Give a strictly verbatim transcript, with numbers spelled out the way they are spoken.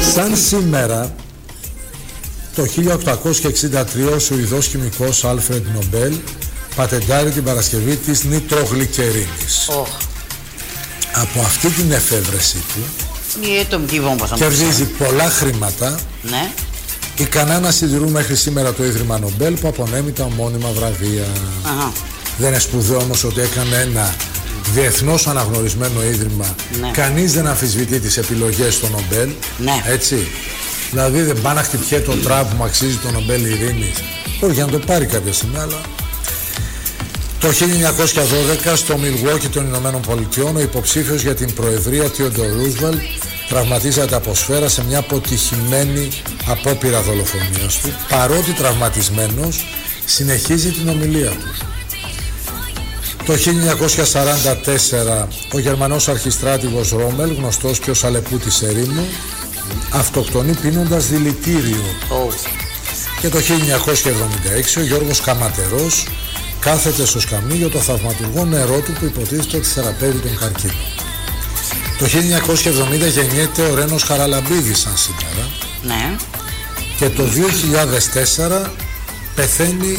Σαν σήμερα, το χίλια οκτακόσια εξήντα τρία, ο Σουηδός χημικός Άλφρεντ Νομπέλ πατεντάρει την παρασκευή της νητρογλυκερίνης. Oh. Από αυτή την εφεύρεσή του κερδίζει πολλά χρήματα. Ναι. Ικανά να συντηρούν μέχρι σήμερα το Ίδρυμα Νομπέλ που απονέμει τα ομώνυμα βραβεία. Uh-huh. Δεν είναι σπουδαίο όμως ότι έκανε ένα διεθνώς αναγνωρισμένο ίδρυμα. Ναι. Κανείς δεν αμφισβητεί τις επιλογές στο Νομπέλ. Ναι. Έτσι. Δηλαδή δεν πάει να χτυπιέται το Τραμπ που αξίζει το Νομπέλ Ειρήνης. Όχι, για να το πάρει κάποια στιγμή, αλλά... Το χίλια εννιακόσια δώδεκα στο Μιλγουόκι των Ηνωμένων Πολιτειών ο υποψήφιος για την προεδρία Theodore Roosevelt τραυματίζεται από σφαίρα σε μια αποτυχημένη απόπειρα δολοφονίας του. Παρότι τραυματισμένος συνεχίζει την ομιλία του. Το χίλια εννιακόσια σαράντα τέσσερα ο Γερμανός αρχιστράτηγος Ρόμελ, γνωστός και ως Αλεπούτης ερήμου, αυτοκτονεί πίνοντας δηλητήριο. Oh. Και το χίλια εννιακόσια εβδομήντα έξι ο Γιώργος Καματερός κάθεται στο σκαμνί για το θαυματουργό νερό του που υποτίθεται ότι θεραπεύει τον καρκίνο. Το χίλια εννιακόσια εβδομήντα γεννιέται ο Ρένος Χαραλαμπίδης σαν σήμερα. Ναι. Και το δύο χιλιάδες τέσσερα πεθαίνει